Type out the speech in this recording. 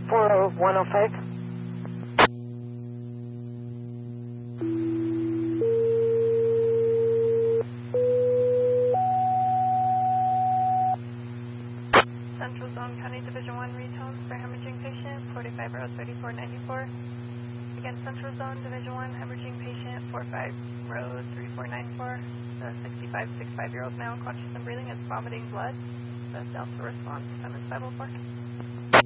40105. Central Zone County Division 1 retones for hemorrhaging patient 45 row 3494. Again, Central Zone Division 1 hemorrhaging patient 45 row 3494. The 65-year-old male unconscious and breathing is vomiting blood. The Delta response, 7504.